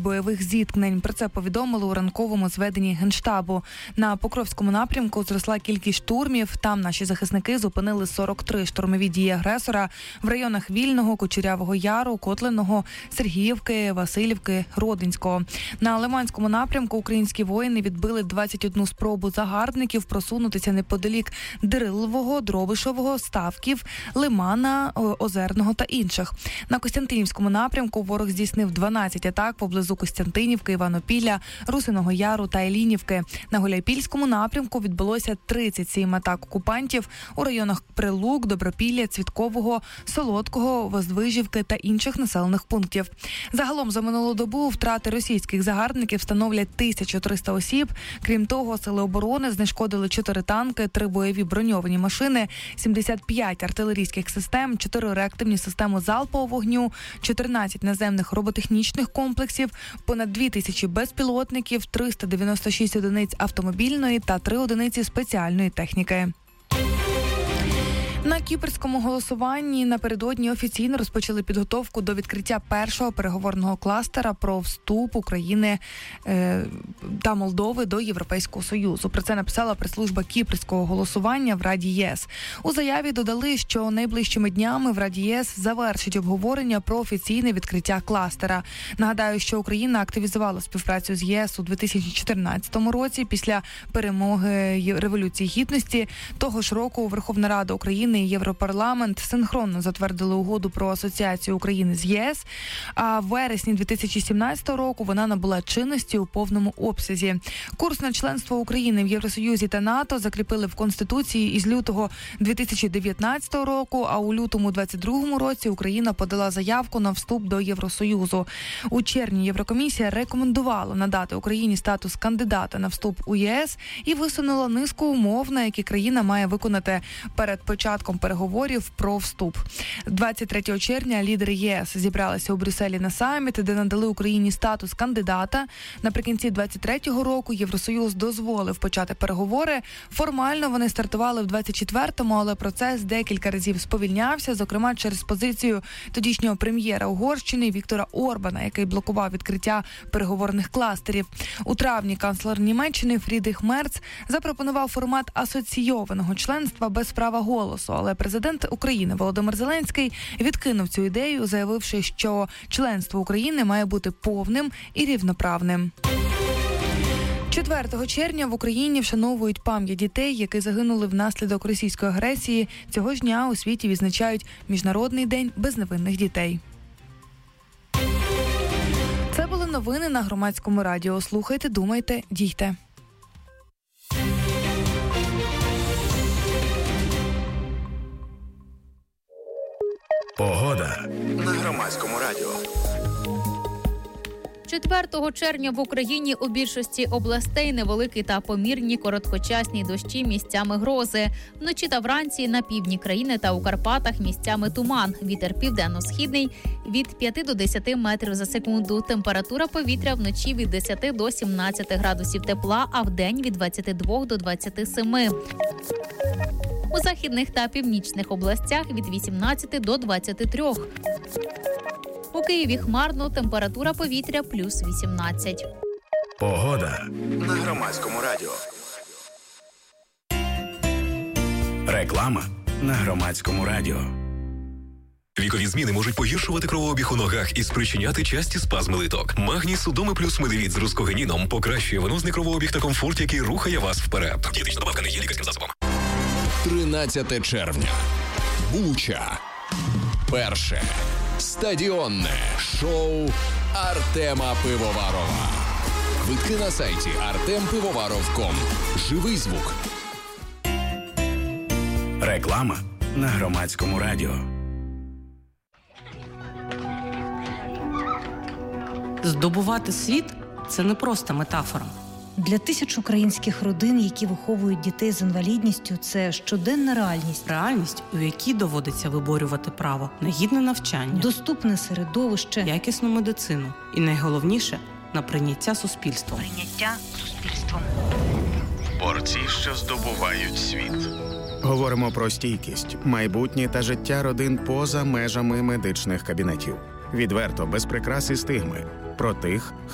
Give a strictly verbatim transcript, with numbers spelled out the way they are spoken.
бойових зіткнень. Про це повідомили у ранковому зведенні Генштабу. На Покровському напрямку зросла кількість штурмів. Там наші захисники зупинили сорок три штурмові дії агресора в районах Вільного, Кучерявого Яру, Котленого, Сергіївки, Василівки, Родинського. На Лиманському напрямку українські воїни відбили двадцять одну спробу загарбників просунутися неподалік Дирилового, Дробишевого, Ставків, Лимана, Озерного та інших. На Костянтинівському напрямку ворог здійснив дванадцять атак поблизу Костянтинівки, Іванопілля, Русиного Яру та Елінівки. На Гуляйпільському напрямку відбулося тридцять сім атак окупантів у районах Прилук, Добропілля, Цвіткового, Солодкого, Воздвижівки та інших населених пунктів. Загалом за минулу добу втрати російських загарбників становлять тисячу триста осіб. Крім того, сили оборони знешкодили чотири танки, три бойові броньовані машини, сімдесят п'ять артилерійських систем, чотири реактивні системи залпового вогню, чотирнадцять наземних роботехнічних комплексів, понад дві тисячі безпілотників, триста дев'яносто шість одиниць автомобільної та три одиниці спеціальної техніки. На кіпрському голосуванні напередодні офіційно розпочали підготовку до відкриття першого переговорного кластера про вступ України е, та Молдови до Європейського Союзу. Про це написала прес-служба кіпрського голосування в Раді ЄС. У заяві додали, що найближчими днями в Раді ЄС завершить обговорення про офіційне відкриття кластера. Нагадаю, що Україна активізувала співпрацю з ЄС у дві тисячі чотирнадцятому році після перемоги Революції Гідності. Того ж року Верховна Рада України і Європарламент синхронно затвердили угоду про асоціацію України з ЄС, а в вересні дві тисячі сімнадцятого року вона набула чинності у повному обсязі. Курс на членство України в Євросоюзі та НАТО закріпили в Конституції із лютого дві тисячі дев'ятнадцятого року, а у лютому двадцять другому році Україна подала заявку на вступ до Євросоюзу. У червні Єврокомісія рекомендувала надати Україні статус кандидата на вступ у ЄС і висунула низку умов, на які країна має виконати перед початком переговорів про вступ. двадцять третього червня лідери ЄС зібралися у Брюсселі на саміт, де надали Україні статус кандидата. Наприкінці двадцять третього року Євросоюз дозволив почати переговори. Формально вони стартували в двадцять четвертому, але процес декілька разів сповільнявся, зокрема через позицію тодішнього прем'єра Угорщини Віктора Орбана, який блокував відкриття переговорних кластерів. У травні канцлер Німеччини Фрідріх Мерц запропонував формат асоційованого членства без права голосу, але президент України Володимир Зеленський відкинув цю ідею, заявивши, що членство України має бути повним і рівноправним. четвертого червня в Україні вшановують пам'ять дітей, які загинули внаслідок російської агресії. Цього ж дня у світі відзначають Міжнародний день безневинних дітей. Це були новини на Громадському радіо. Слухайте, думайте, дійте. Погода на Громадському радіо. четвертого червня в Україні у більшості областей невеликі та помірні короткочасні дощі, місцями грози. Вночі та вранці на півдні країни та у Карпатах місцями туман. Вітер південно-східний від п'яти до десяти метрів за секунду. Температура повітря вночі від десяти до сімнадцяти градусів тепла, а вдень від двадцяти двох до двадцяти семи. У західних та північних областях від вісімнадцяти до двадцяти трьох. У Києві хмарно, температура повітря плюс вісімнадцять. Погода на Громадському радіо. Реклама на Громадському радіо. Вікові зміни можуть погіршувати кровообіг у ногах і спричиняти часті спазми литок. Магній Судоми плюс Медивіт з рускогеніном покращує венозний кровообіг та комфорт, який рухає вас вперед. Дієтична добавка не є лікарським засобом. тринадцяте червня. Буча. Перше стадіонне шоу Артема Пивоварова. Квитки на сайті артем пивоваров крапка ком. Живий звук. Реклама на Громадському радіо. Здобувати світ – це не просто метафора. Для тисяч українських родин, які виховують дітей з інвалідністю, це щоденна реальність. Реальність, у якій доводиться виборювати право на гідне навчання, доступне середовище, якісну медицину і, найголовніше, на прийняття суспільством. Прийняття суспільством. Борці, що здобувають світ. Говоримо про стійкість, майбутнє та життя родин поза межами медичних кабінетів. Відверто, без прикрас і стигми. Про тих,